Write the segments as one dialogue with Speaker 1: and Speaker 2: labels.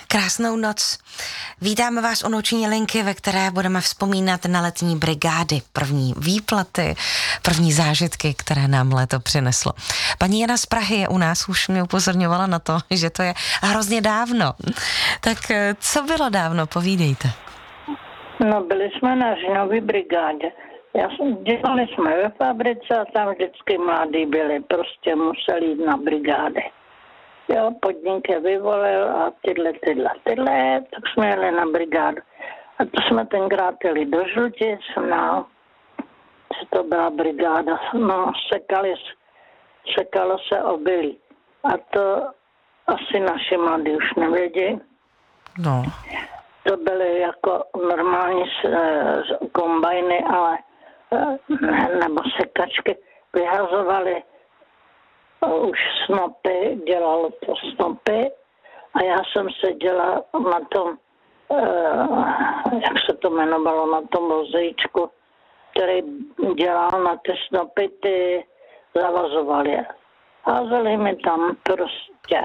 Speaker 1: Krásnou noc. Vítáme vás u noční linky, ve které budeme vzpomínat na letní brigády, první výplaty, první zážitky, které nám léto přineslo. Paní Jana z Prahy je u nás, už mě upozorňovala na to, že to je hrozně dávno. Tak co bylo dávno, povídejte.
Speaker 2: No, byli jsme na Žinový brigádě. Dělali jsme ve fabrice a tam vždycky mladí byli, prostě museli jít na brigády. Jo, podnik je vyvolil a tyhle, tak jsme jeli na brigádu. A to jsme tenkrát jeli do Žlutic, no, to byla brigáda, no, sekalo se obilí. A to asi naši mladí už nevědí.
Speaker 1: No.
Speaker 2: To byly jako normální kombajny, ale nebo sekačky, vyhazovali už snopy, dělalo to snopy a já jsem seděla na tom, jak se to jmenovalo, na tom vozíčku, který dělal na ty snopy, ty zavazoval je. Házeli mi tam prostě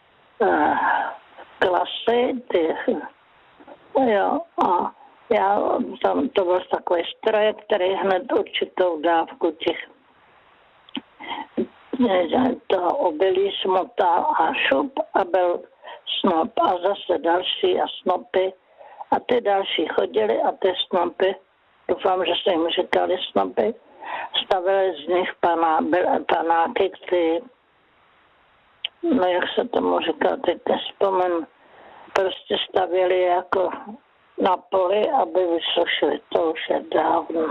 Speaker 2: klasy, ty, jo, a já tam, to byl takový stroj, který hned určitou dávku těch toho obilí smotal a šup a byl snop a zase další a snopy a ty další chodili a ty snopy, doufám, že se jim říkali snopy, stavili z nich panáky, ty, no jak se tomu říká, teď nespomenu, prostě stavěli jako na poli, aby vysušili, to už je dávno.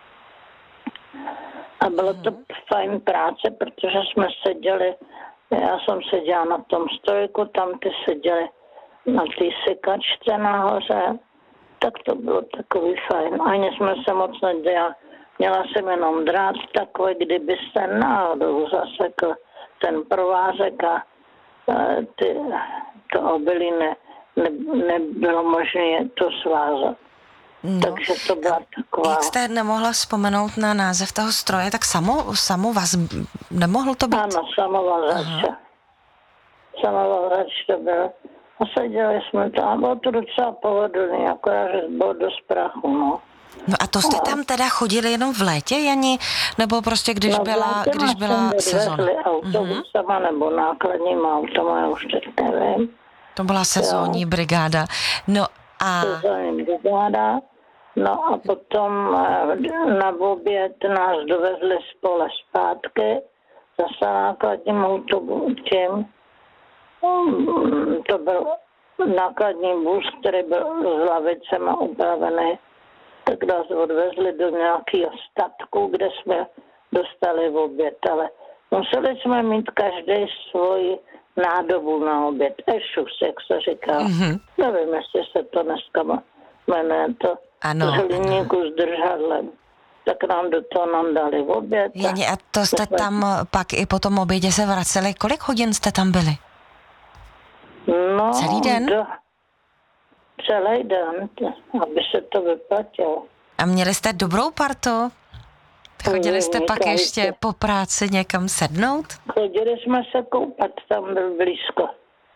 Speaker 2: A bylo to fajn práce, protože jsme seděli, já jsem seděla na tom stojku, tam ty seděli na té sekačce nahoře, tak to bylo takový fajn. Ani jsme se moc nedělali, měla jsem jenom drát takový, kdyby se náhodou zasekl ten provázek a to obilí nebylo možné to svázat.
Speaker 1: No,
Speaker 2: takže to byla taková...
Speaker 1: Jak jste nemohla vzpomenout na název toho stroje, tak samovaz, nemohl to být?
Speaker 2: Ano, samovazač to bylo. A seděli jsme tam, bylo to docela pohodlný, akorát, že bylo dost prachu, no.
Speaker 1: No a to jste tam teda chodili jenom v létě, Jani? Nebo prostě když byla sezóna?
Speaker 2: Autobusama nebo nákladníma automa, já už teď nevím.
Speaker 1: To byla sezónní brigáda. No a...
Speaker 2: Sezónní brigáda. No a potom na oběd nás dovezli z pole zpátky, zase nákladním autobusem. To byl nákladní vůz, který byl s lavicema upravený. Tak nás odvezli do nějakého statku, kde jsme dostali v oběd, ale museli jsme mít každý svoji nádobu na oběd. Ešus, jak se říká. Mm-hmm. Nevím, jestli se to dneska jmenuje to.
Speaker 1: Ano.
Speaker 2: Z hliníku s držadlem. Tak nám do toho nám dali v oběd.
Speaker 1: Jani, a to jste tam pak i po tom obědě se vraceli? Kolik hodin jste tam byli?
Speaker 2: No,
Speaker 1: celý den?
Speaker 2: Celý den, aby se to vyplatilo.
Speaker 1: A měli jste dobrou partu? Chodili jste pak ještě po práci někam sednout?
Speaker 2: Chodili jsme se koupat, tam byl blízko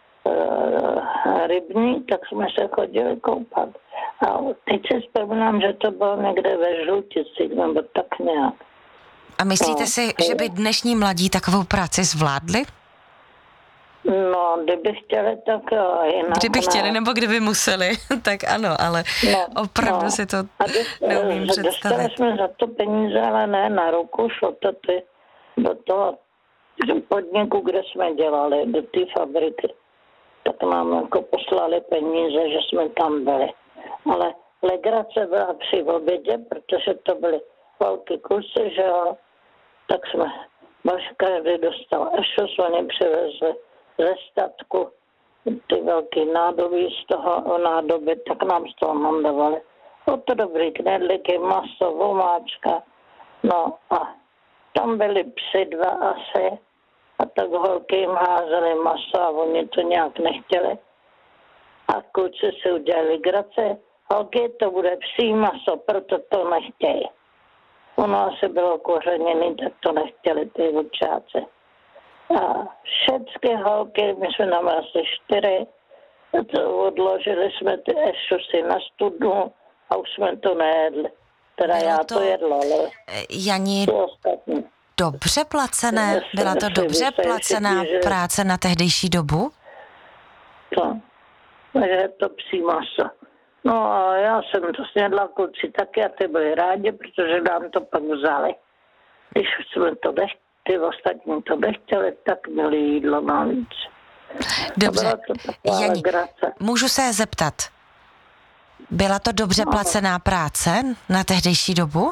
Speaker 2: rybník, tak jsme se chodili koupat. A teď si vzpomínám, že to bylo někde ve Žluticích, nebo tak nějak.
Speaker 1: A myslíte si, že by dnešní mladí takovou práci zvládli?
Speaker 2: No, kdyby chtěli, tak jinak.
Speaker 1: Kdyby chtěli, nebo kdyby museli, tak ano, ale opravdu si to neumím představit.
Speaker 2: Dostali jsme za to peníze, ale ne na ruku, šlo to do toho podniku, kde jsme dělali, do té fabriky. Tak nám jako poslali peníze, že jsme tam byli. Ale legrace byla při obědě, protože to byly velký kusy, že jo, tak jsme, každý dostal ešus, oni přivezli ze statku ty velký nádoby z toho nádoby, tak nám z toho mandovali. Bylo to dobrý, knedlíky, maso, vomáčka, no a tam byli psy dva asi a tak holky jim házeli maso a oni to nějak nechtěli. A kluci si udělali grace, holky, to bude psí maso, proto to nechtějí. Ono asi bylo kořeněný, tak to nechtěli ty vlčáci. A všechny holky, my jsme tam asi 4, Odložili jsme ty ešusy na studnu a už jsme to nejedli. Teda
Speaker 1: Bylo
Speaker 2: já to jedla, ale
Speaker 1: Jani,
Speaker 2: to ostatní.
Speaker 1: dobře placené? Byla to dobře placená práce na tehdejší dobu?
Speaker 2: To. Takže to psí maso. No a já jsem to snědla, kluci taky a ty byli rádi, protože nám to pak vzali. Když jsme to ty ostatní to nechtěli, tak měli jídlo navíc.
Speaker 1: Dobře, Jani,
Speaker 2: legrace.
Speaker 1: můžu se zeptat, byla to dobře placená práce na tehdejší dobu?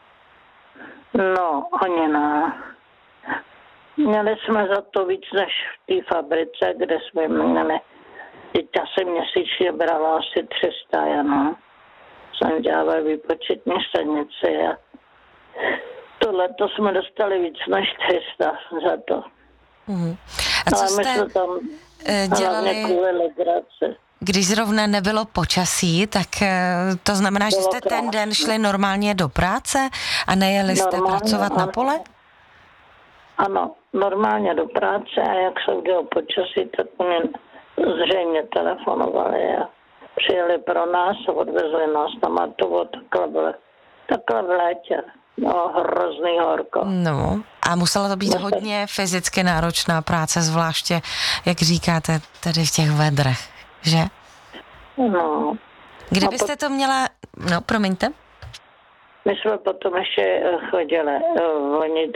Speaker 2: No, ani ne. Měli jsme za to víc než v té fabrice, kde jsme měli. Teď já jsem měsíčně brala asi 300, no. Jsem dělala výpočetní stanici a tohleto jsme dostali víc než 300 za to.
Speaker 1: A co
Speaker 2: ale my
Speaker 1: jste
Speaker 2: jsme tam
Speaker 1: dělali,
Speaker 2: kvůli legrace.
Speaker 1: když zrovna nebylo počasí, tak to znamená, že jste ten den šli normálně do práce a nejeli jste pracovat na pole?
Speaker 2: Ano, normálně do práce a jak se udělalo počasí, tak mě zřejmě telefonovali a přijeli pro nás a odvezli nás na Matovo, takhle v létě. No, hrozný horko.
Speaker 1: No, a musela to být hodně fyzicky náročná práce, zvláště, jak říkáte, tady v těch vedrech, že?
Speaker 2: No.
Speaker 1: Kdybyste to měla, no, promiňte.
Speaker 2: My jsme potom ještě chodili vonit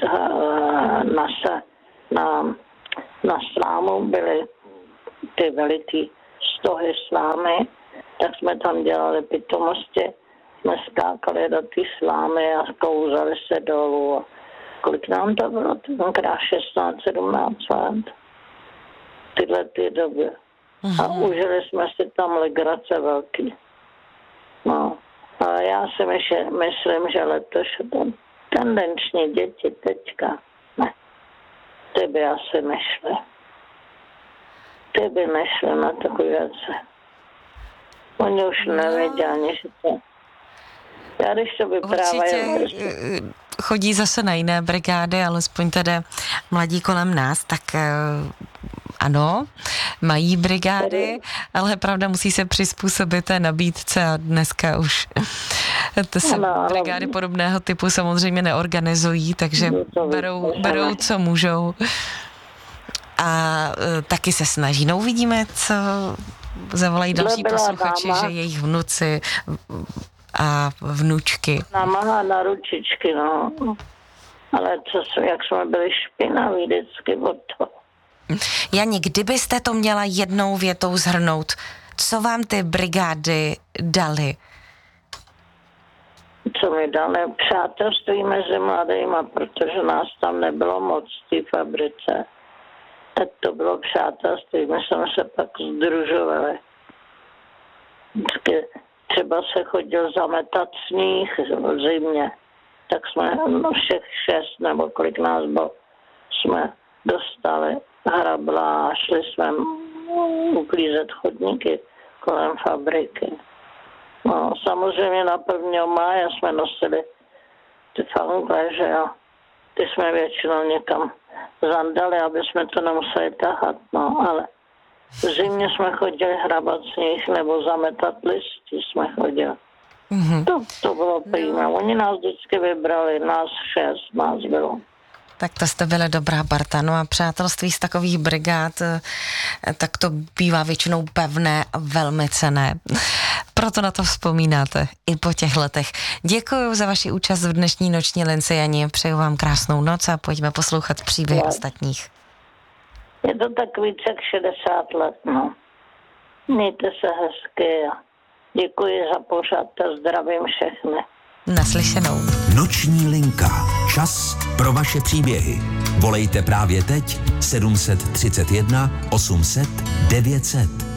Speaker 2: na slámu, byly ty veliký stohy slámy, tak jsme tam dělali pitomosti, jsme skákali do té slámy a kouzali se dolů. A kolik nám to bylo? Tenkrát 16-17 let. Tyhle ty doby. A užili jsme si tam legrace velký. No. A já si myslím, že letos tendenční děti teďka, ne, ty by asi nešly. Ty by nešly na takové věci. Oni už nevědí ani, že to... Já když to vyprávají...
Speaker 1: Určitě chodí zase na jiné brigády, alespoň tedy mladí kolem nás, tak ano, mají brigády, ale pravda musí se přizpůsobit té nabídce a dneska už se brigády podobného typu samozřejmě neorganizují, takže berou co můžou a taky se snaží. No uvidíme, co zavolají další posluchači, že jejich vnuci a vnučky.
Speaker 2: Namáhá na ručičky, no. Ale jak jsme byli špinaví vždycky od toho.
Speaker 1: Jani, kdybyste to měla jednou větou shrnout, co vám ty brigády dali?
Speaker 2: Co mi dali? Přátelství mezi mladýma, protože nás tam nebylo moc v té fabrice. Tak to bylo přátelství, my jsme se pak sdružovali. Vždycky třeba se chodil zametat sníh v zimě, tak jsme všech 6 nebo kolik nás bylo, jsme dostali hrabla a šli jsme uklízet chodníky kolem fabriky. No, samozřejmě na 1. máje jsme nosili ty fangle, že jo. Ty jsme většinou někam zandali, aby jsme to nemuseli tahat, no, ale v zimě jsme chodili hrabat sníh nebo zametat listí jsme chodili. To bylo prýma. Oni nás vždycky vybrali, nás 6, nás bylo.
Speaker 1: Tak to jste byla dobrá parta. No a přátelství z takových brigád, tak to bývá většinou pevné a velmi cenné. Proto na to vzpomínáte i po těch letech. Děkuji za vaši účast v dnešní noční lince, Jani. Přeju vám krásnou noc a pojďme poslouchat příběhy ostatních.
Speaker 2: Je to tak víc jak 60 let, no. Mějte se hezky a děkuji za pořad a zdravím všechny.
Speaker 1: Naslyšenou.
Speaker 3: Noční linka. Čas pro vaše příběhy. Volejte právě teď 731 800 900.